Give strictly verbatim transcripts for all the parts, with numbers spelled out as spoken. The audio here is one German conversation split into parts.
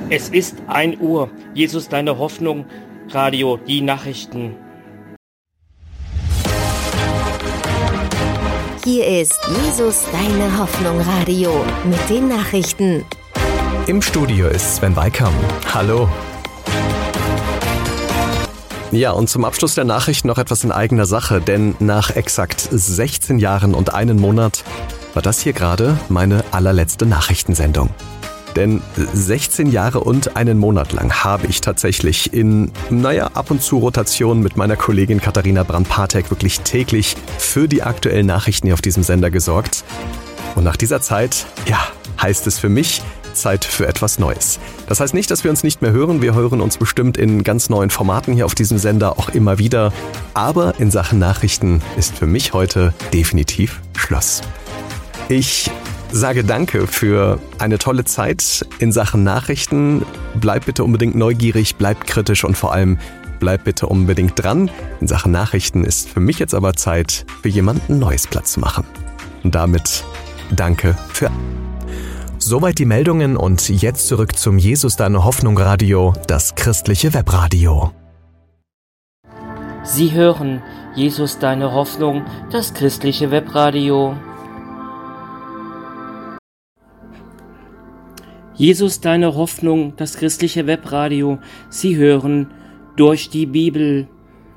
Es ist ein Uhr. Jesus, deine Hoffnung. Radio, die Nachrichten. Hier ist Jesus, deine Hoffnung. Radio mit den Nachrichten. Im Studio ist Sven Weikam. Hallo. Ja, und zum Abschluss der Nachrichten noch etwas in eigener Sache, denn nach exakt sechzehn Jahren und einem Monat war das hier gerade meine allerletzte Nachrichtensendung. Denn sechzehn Jahre und einen Monat lang habe ich tatsächlich in, naja, ab und zu Rotation mit meiner Kollegin Katharina Brand-Patek wirklich täglich für die aktuellen Nachrichten hier auf diesem Sender gesorgt. Und nach dieser Zeit, ja, heißt es für mich, Zeit für etwas Neues. Das heißt nicht, dass wir uns nicht mehr hören. Wir hören uns bestimmt in ganz neuen Formaten hier auf diesem Sender auch immer wieder. Aber in Sachen Nachrichten ist für mich heute definitiv Schluss. Ich sage danke für eine tolle Zeit in Sachen Nachrichten. Bleibt bitte unbedingt neugierig, bleibt kritisch und vor allem bleibt bitte unbedingt dran. In Sachen Nachrichten ist für mich jetzt aber Zeit, für jemanden Neues Platz zu machen. Und damit danke für... Soweit die Meldungen und jetzt zurück zum Jesus, deine Hoffnung Radio, das christliche Webradio. Sie hören Jesus, deine Hoffnung, das christliche Webradio. Jesus, deine Hoffnung, das christliche Webradio. Sie hören durch die Bibel.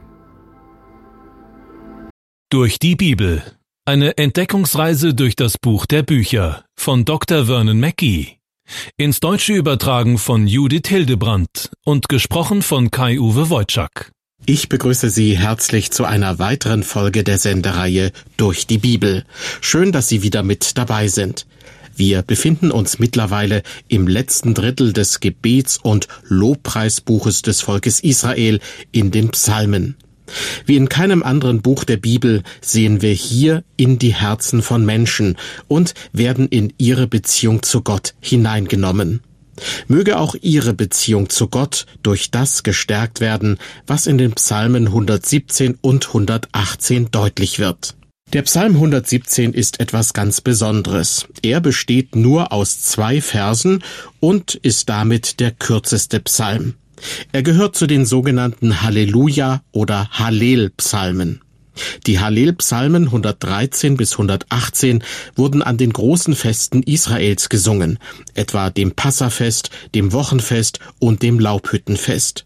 Durch die Bibel. Eine Entdeckungsreise durch das Buch der Bücher von Doktor Vernon Mackey. Ins Deutsche übertragen von Judith Hildebrandt und gesprochen von Kai-Uwe Wojczak. Ich begrüße Sie herzlich zu einer weiteren Folge der Sendereihe Durch die Bibel. Schön, dass Sie wieder mit dabei sind. Wir befinden uns mittlerweile im letzten Drittel des Gebets- und Lobpreisbuches des Volkes Israel in den Psalmen. Wie in keinem anderen Buch der Bibel sehen wir hier in die Herzen von Menschen und werden in ihre Beziehung zu Gott hineingenommen. Möge auch Ihre Beziehung zu Gott durch das gestärkt werden, was in den Psalmen hundertsiebzehn und hundertachtzehn deutlich wird. Der Psalm hundertsiebzehn ist etwas ganz Besonderes. Er besteht nur aus zwei Versen und ist damit der kürzeste Psalm. Er gehört zu den sogenannten Halleluja- oder Hallel-Psalmen. Die Hallel-Psalmen hundertdreizehn bis hundertachtzehn wurden an den großen Festen Israels gesungen, etwa dem Passafest, dem Wochenfest und dem Laubhüttenfest.